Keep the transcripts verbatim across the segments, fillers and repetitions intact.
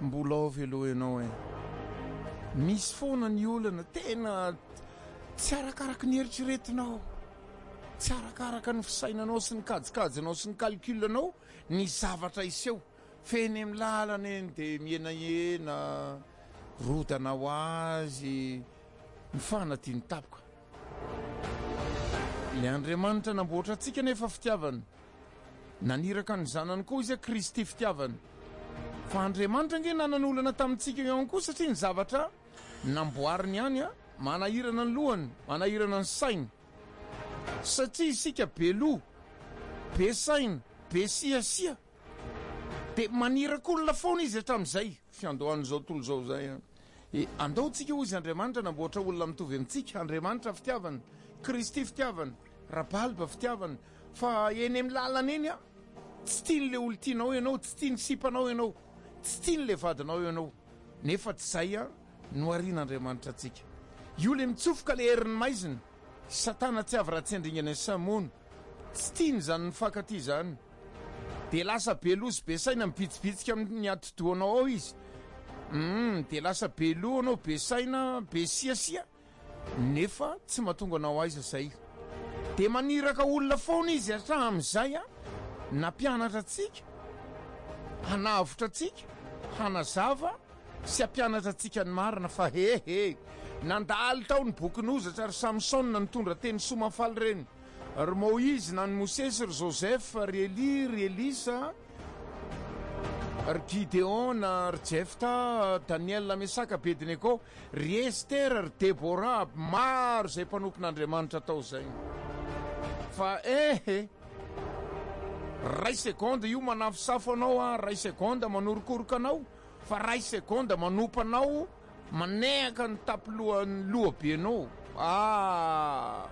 mbola avy aloha ianao e. Misy foana ny olana tena tsy arakaraka ny eritreretinao, tsy arakaraka ny fisainanao sy ny kajikajinao sy ny calculanao ny zavatra iseho. Feny amin'ny lalana eny dia mienahena, rodana ho azy, ny fanadiny tapoka. Ilay Andriamanitra namboatra antsika nefa fitiavana, naniraka ny zanany koa izy Kristy fitiavana. Fa Andriamanitra nge nananolana tamintsika ihany koa satria ny zavatra namboariny ihany a manahirana ny lohany, manahirana ny sainy. Satria isika be loha, be saina, be siasia, dia manirak'olona foana izy hatramin'izay fiandohan'izao tontolo izao zay a. E andaontsika hozy Andriamanitra namboatra olona mitovy amintsika. Andriamanitra fitiavana, Kristy fitiavana, Rabalba fitiavana. Fa eny amin'ny lalana eny a tsy tian'le olo tianao ianao, tsy tiany sipanao ianao, tsy tian'le vadinao ianao. Nefa tsy zay a no arian'Andriamanitra antsika. Io le mitsofoka le herin'ny maizina, Satana tsy avy ratsy andringana ny samono, tsy tiany zany nifankaty zany. Dia lasa be loha sy be saina mipitsipitsika amin'ny atidohanao ao izy. Mm, dia lasa be loha anao, be saina, be siasia, nefa tsy mahatonga anao aiza zay. Dia maniraka olona foana izy hatramin'izay a, nampianatra antsika, hanavotra antsika, hanazava sy hampianatra antsika ny marina fa hehe, nandalo tao ny bokin'ozatra ary Samson na nitondra teny somafaly reny, ry Moïse na ny Mosesy, ry Joseph, ry Eli, ry Elisa, ry Gideon, ry Jefta, Daniel, Mesaka, Abednego, ry Esther, ry Debora, maro zay mpanompon'Andriamanitra tao zay. Fa ehe, ray seconde io manafosafo anao a, ray seconde manorokoroka anao, fa ray seconde manompa anao manehaka ny tapolohan'ny lohabe anao. Ah!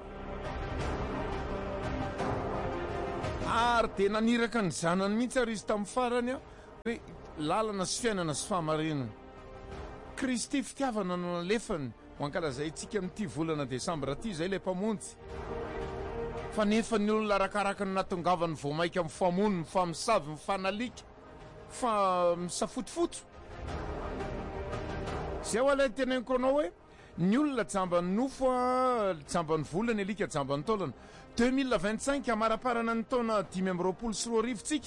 Ary dia naniraka ny zanany mihitsy ary izy tamin'ny farany a, hoe lalana sy fiainana sy fahamarinana. Kristy fitiavana no nalefany ho ankalazay tsika amin'ity volana Desambra ity zay ilay mpamonjy. Fa nefa ny olona arakaraka ny natongavany voamaika amin'ny famono, mifamisavy, mifanalika, fa misafotofoto. Zay ho alay teneniko anao hoe ny olona jambany nofo a, jambany volana, alika jambany taolana. deux mille vingt-cinq amaraparana ny taona dimy amby roapolo sy roa arivotsika.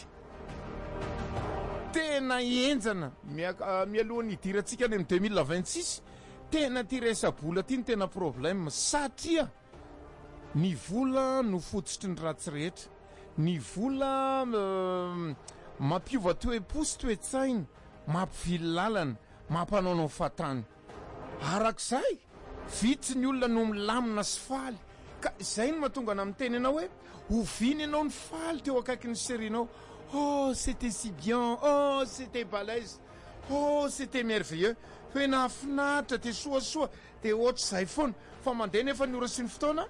Tena hienjana mialohan'ny hidirantsika any amin'ny deux mille vingt-six. Tena ty resa-bola ty ny tena problème satria ny vola no fototry ny ratsy rehetra. Ny vola uh, mampiova toe-posy, toe-tsaina, mampivily lalana, mampanaonao fatany. Arak'izay, vitsy ny olona no milamina sy faly. Ka izay no mahatonga na miteny anao hoe oviny ianao ny faly teo akaiky ny serinao. Oh, c'était si bien, oh, c'était balèze, oh, c'était merveilleux. Hoe nahafinaritra, dia soasoa, dia ohatr'izay foana. Fa mandeha nefa ny ora sy ny fotoana,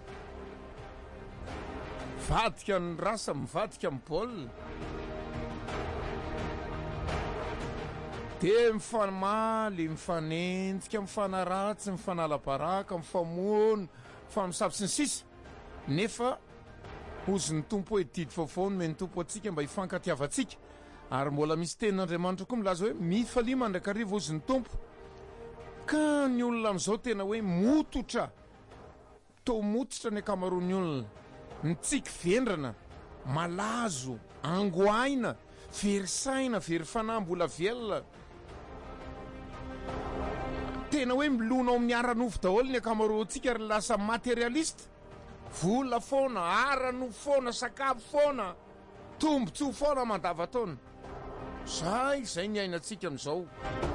vadika ny rasa, mivadika amin'ny baolina. Dia mifamaly, mifanenjika, mifanaratsy, mifanalabaraka, mifamono, mifamisavy sy ny sisa. Nefa ozy ny tompo hoe didy fofoany me ny tompo atsika mba hifankatiavatsika. Ary mbola misy tenin'Andriamanitra koa milaza hoe mifalia mandrakariva ozy ny tompo. Ka ny olona amin'izao tena hoe mototra, to mototra ny akamaroan'ny olona, mitsiky vendrana, malazo, angoaina, verisaina, very fanahy, mbola velona. Tena hoe milonao miara-novo daholo ny akamaroantsika ary lasa materialiste. Vola foana, ara-novo foana, sakafo foana, tombotsoa foana mandava taona. Zay, zay ny ainatsika amin'izao.